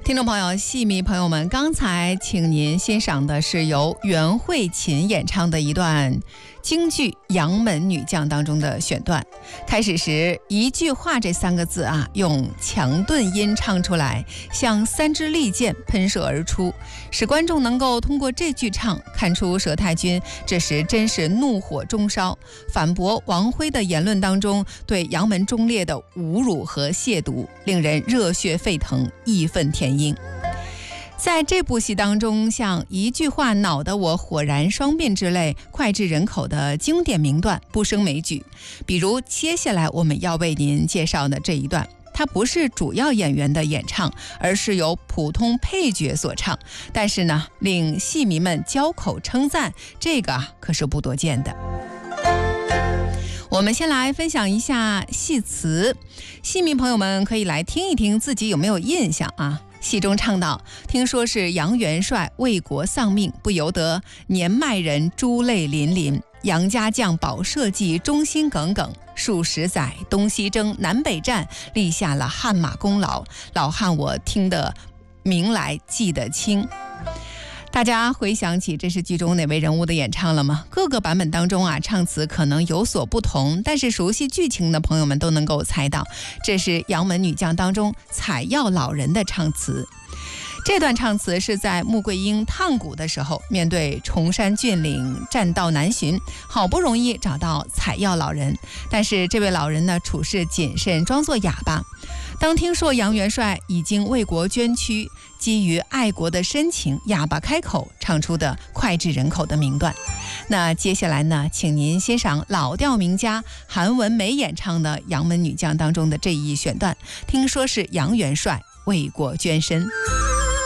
听众朋友、戏迷朋友们，刚才请您欣赏的是由袁慧琴演唱的一段京剧《杨门女将》当中的选段。开始时一句话这3个字用强顿音唱出来，像3支利箭喷射而出，使观众能够通过这句唱看出佘太君这时真是怒火中烧，反驳王辉的言论当中对杨门忠烈的侮辱和亵渎，令人热血沸腾，义愤填膺。在这部戏当中，像一句话恼得我火燃双鬓之类脍炙人口的经典名段不胜枚举。比如接下来我们要为您介绍的这一段，它不是主要演员的演唱，而是由普通配角所唱，但是呢，令戏迷们交口称赞，这个可是不多见的。我们先来分享一下戏词，戏迷朋友们可以来听一听，自己有没有印象啊？戏中唱道：听说是杨元帅为国丧命，不由得年迈人珠泪淋淋。杨家将保社稷，忠心耿耿，数十载东西征南北战，立下了汗马功劳。老汉我听得明来记得清。大家回想起这是剧中哪位人物的演唱了吗？各个版本当中唱词可能有所不同，但是熟悉剧情的朋友们都能够猜到，这是《杨门女将》当中采药老人的唱词。这段唱词是在穆桂英烫骨的时候，面对崇山峻岭，栈道难寻，好不容易找到采药老人，但是这位老人呢，处事谨慎，装作哑巴。当听说杨元帅已经为国捐躯，基于爱国的深情，哑巴开口唱出的脍炙人口的名段。那接下来呢，请您欣赏老调名家韩文梅演唱的《杨门女将》当中的这一选段，听说是杨元帅为国捐身。